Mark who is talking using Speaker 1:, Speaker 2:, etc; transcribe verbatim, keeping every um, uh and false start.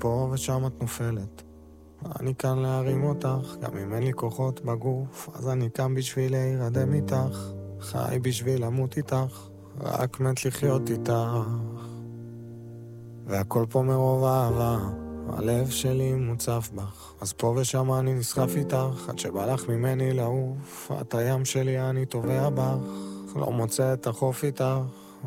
Speaker 1: פה ושם את נופלת. אני כאן להרים אותך, גם אם אין לי כוחות בגוף, אז אני כאן בשביל להירדם איתך, חי בשביל למות איתך, רק מת לחיות איתך. והכל פה מרוב אהבה, הלב שלי מוצף בך, אז פה ושם אני נסחף איתך, עד שבא לך ממני לעוף, את הים שלי אני טובע בך, לא מוצא את החוף איתך,